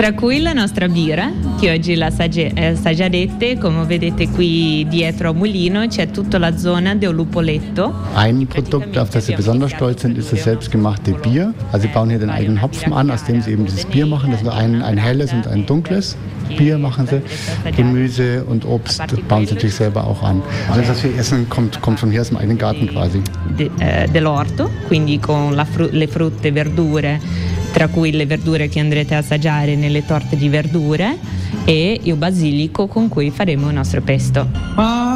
Tra cui la nostra birra, che oggi l'assaggerete. Come vedete qui dietro a Mulino c'è tutta la zona del Lupoletto. Ein Produkt, auf das sie besonders stolz sind, ist das selbstgemachte Bier. Also sie bauen hier den eigenen Hopfen an, aus dem sie eben dieses Bier machen. Das ist ein helles und ein dunkles Bier machen sie. Gemüse und Obst bauen sie natürlich selber auch an. Alles, was wir essen, kommt von hier aus dem eigenen Garten quasi. Dell'orto, quindi con le frutte e verdure, tra cui le verdure che andrete a assaggiare nelle torte di verdure e il basilico con cui faremo il nostro pesto.